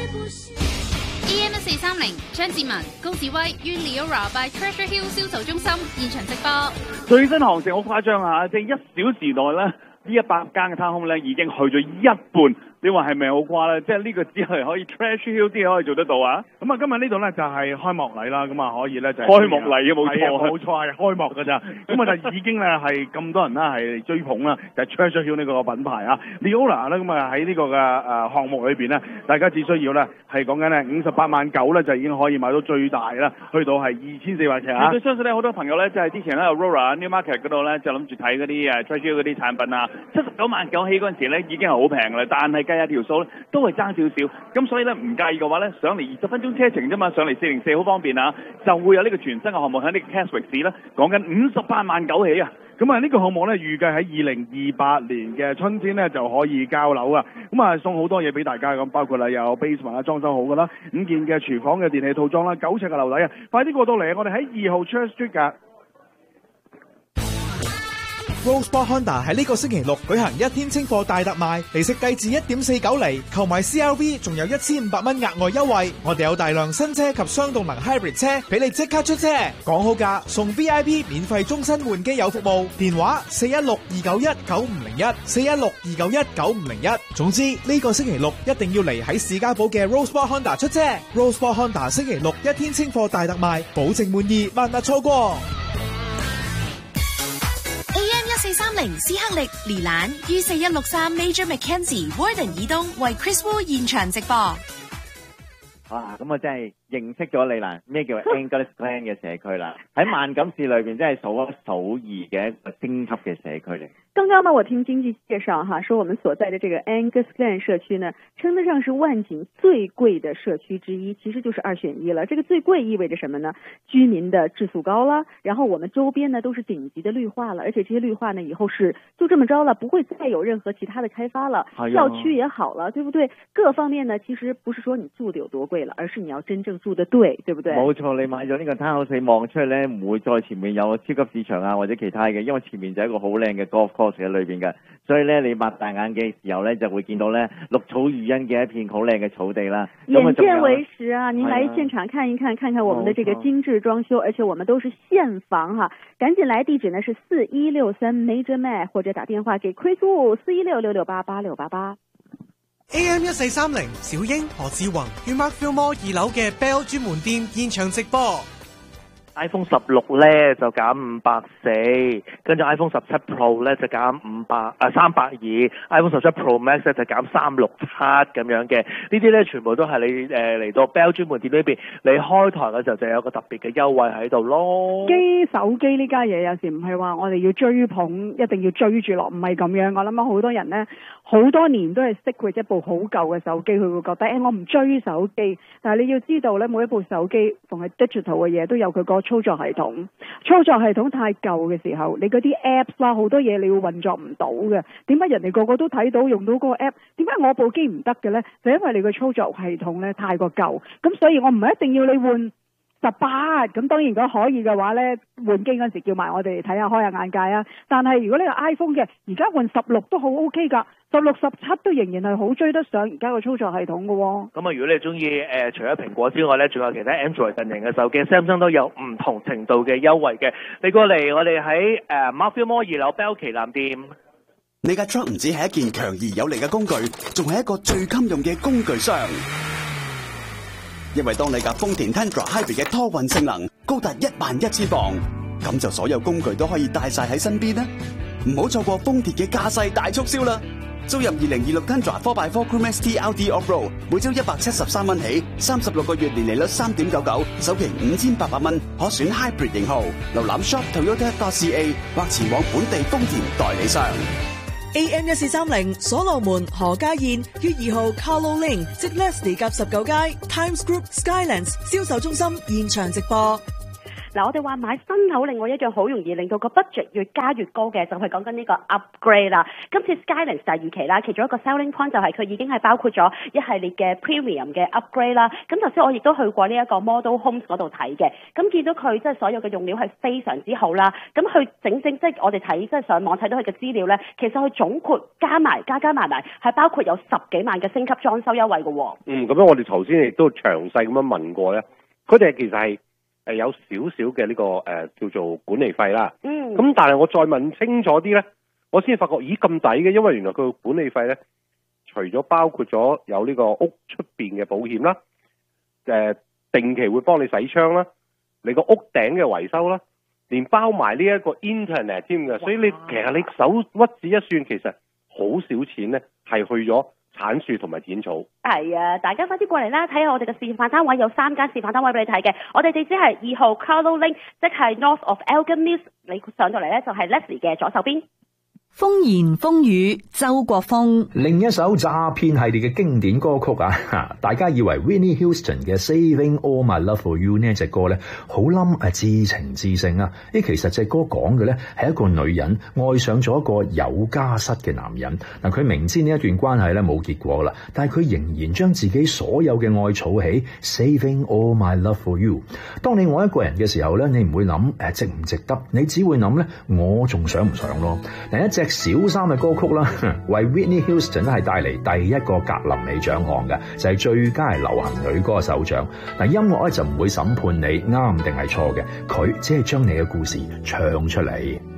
AM1430張志文、高志威於 Leora by Treasure Hill 銷售中心現場直播。 最新航程好誇張啊！即係1小時內咧，呢100間嘅攤空咧已經去咗一半。你話係咪好誇咧？即係呢個只係可以 Treasure Hill 先可以做得到啊！ 咁啊，今日呢度咧就係開幕禮啦，咁啊可以咧就開幕禮嘅冇錯， 冇錯係開幕㗎咋。咁啊就已經咧係咁多人啦係追捧啦，就係 Treasure Hill 呢個品牌啊。Leora 咧咁啊喺呢個嘅項目裏邊咧，大家只需要咧係講緊咧58萬9咧就已經可以買到最大啦，去到係2400尺啊！ 相信咧好多朋友咧就係之前咧 Aurora Newmarket 嗰度咧就諗住睇嗰啲Treasure Hill 嗰啲產品啊，79萬9起嗰陣時咧已經係好平啦，但係計下條數咧都係爭少少，咁所以咧唔介意嘅話咧，上嚟20分鐘車程啫嘛，上嚟404好方便啊，就會有呢個全新嘅項目喺呢個 Keswick 市咧，講緊58萬9起啊！ 咁啊呢個項目咧預計喺2028年嘅春天咧就可以交樓啊！咁啊送好多嘢俾大家咁，包括有 basement 啊裝修好噶啦，5件嘅廚房嘅電器套裝啦，9尺嘅樓底啊！快啲過到嚟，我哋喺2號 Church Street 㗎。 Rosebud Honda 喺呢個星期六舉行1天清貨大特賣，利息低至 1.49 厘，購買 CRV 仲有1500蚊額外優惠。我哋有大量新車及雙動能 hybrid 車俾你即刻出車，講好價送 VIP 免費終身換機油服務，電話416-291-9501 416-291-9501。總之呢個星期六一定要嚟喺士嘉堡嘅 Rosebud Honda 出車。Rosebud Honda 星期六1天清貨大特賣，保證滿意，萬勿錯過。 AM1430斯克力連蘭於4163 Major Mackenzie Warden 以東為 Chris Wu 現場直播。 哇！咁我真係認識咗你啦，咩叫 Angus Glen 嘅社區啦？喺萬錦市裏邊真係數一數二嘅一個星級嘅社區嚟。 剛剛呢，我聽經濟介紹哈，說我們所在的這個 Angus Glen 社區呢，稱得上是萬錦最貴的社區之一，其實就是2選1了。這個最貴意味着什麼呢？居民的質素高了，然後我們周邊呢都是頂級的綠化了，而且這些綠化呢以後是就這麼着了，不會再有任何其他的開發了。校區也好了，對不對？各方面呢，其實不是說你住的有多貴了，而是你要真正住得對，對不對？ 冇錯，你買咗呢個 townhouse 望出去呢，唔會再前面有超級市場啊或者其他嘅，因為前面就係一個好靚嘅 golf course 喺裏邊嘅。所以咧，你擘大眼嘅時候咧，就會見到咧綠草如茵嘅一片好靚嘅草地啦。 眼見為實啊！您來現場看一看，看看我們的這個精緻裝修，而且我們都是現房哈！趕緊來，地址呢是4163 Major Mac， 或者打電話給 Chris Wu 4166688688。 AM1430 小英何志宏於 Markfield Mall 2樓嘅 Bell 專門店現場直播。 iPhone 16咧就減540，跟住 iPhone 17 Pro 咧就減320 ，iPhone 17 Pro Max 咧就減367咁樣嘅。呢啲咧全部都係你嚟到 Bell 專門店呢邊，你開台嘅時候就有個特別嘅優惠喺度咯。 手機呢家嘢有時唔係話我哋要追捧，一定要追住落，唔係咁樣。我諗好多人咧好多年都係stick with一部好舊嘅手機，佢會覺得我唔追手機。但係你要知道咧，每一部手機逢係 digital 嘅嘢都有佢個操作系統太舊嘅時候，你嗰啲 apps 啦，好多嘢你會運作唔到嘅。點解人哋個個都睇到用到嗰個 app？ 點解我部機唔得嘅呢？就因為你個操作系統咧太過舊。咁所以我唔係一定要你換18，咁當然如果可以嘅話呢，換機嗰陣時叫埋我哋睇下開下眼界啊。但係如果你個 iPhone 嘅，而家換16都好 OK 㗎，16、17都仍然係好追得上而家個操作系統嘅喎。 咁啊，如果你中意除咗蘋果之外呢，仲有其他 Android 陣營嘅手機 ，Samsung 都有唔同程度嘅優惠嘅。你過嚟，我哋喺Markfield Mall 2樓 Bell 旗艦店。 你架 truck 唔止係一件強而有力嘅工具，仲係一個最襟用嘅工具箱。因為當你架豐田 Tundra Hybrid 嘅拖運性能高達11000磅，咁就所有工具都可以帶晒喺身邊啦。唔好錯過豐田嘅架勢大促銷啦！租入2026 Tundra 4x4 Crew Max TLD Off-Road， 每周173蚊起，36個月年利率3.99，首期5800蚊，可選 Hybrid 型號。瀏覽 shop Toyota.ca 或前往本地豐田代理商。 AM1430 所羅門何家燕於2號 Carlo Lane 即 Leslie 夾19街 Times Group Skylands 銷售中心現場直播。 嗱，我哋話買新樓，另外一樣好容易令到個 budget 越加越高嘅，就係講緊呢個 upgrade 啦。今次 Skylands 第二期啦，其中一個 selling point 就係佢已經係包括咗一系列嘅 premium 嘅 upgrade 啦。咁頭先我亦都去過呢一個 model homes 嗰度睇嘅，咁見到佢即係所有嘅用料係非常之好啦。咁佢整即係我哋睇即係上網睇到佢嘅資料咧，其實佢總括加埋係包括有10幾萬嘅升級裝修優惠嘅喎。 咁樣我哋頭先亦都詳細咁樣問過咧，佢哋其實係有少少嘅呢個叫做管理費啦。咁但係我再問清楚啲咧，我先發覺咦咁抵嘅，因為原來佢個管理費咧，除咗包括咗有呢個屋出邊嘅保險啦，定期會幫你洗窗啦，你個屋頂嘅維修啦，連包埋呢一個 internet 添嘅，所以你其實你手屈指一算，其實好少錢咧係去咗鏟樹同埋剪草。 係啊，大家快啲過嚟啦，睇下我哋嘅示範單位，有3間示範單位俾你睇嘅。我哋地址係2號 Carlo Link， 即係 North of Elgin Mills。你上到嚟咧就係 Leslie 嘅左手邊。 風言風語，周國峰。 另一首詐騙系列嘅經典歌曲啊，大家以為 Whitney Houston 嘅 Saving All My Love For You 呢隻歌咧好冧至情至性啊！其實隻歌講嘅咧係一個女人愛上咗一個有家室嘅男人。嗱，佢明知呢一段關係咧冇結果啦，但係佢仍然將自己所有嘅愛儲起 Saving All My Love For You。當你愛一個人嘅時候咧，你唔會諗值唔值得，你只會諗咧我仲想唔想咯。另一隻小三嘅歌曲啦，為 Whitney Houston 係帶嚟第一個格林美獎項嘅，就係最佳流行女歌手獎。嗱，音樂咧就唔會審判你啱定係錯嘅，佢只係將你嘅故事唱出嚟。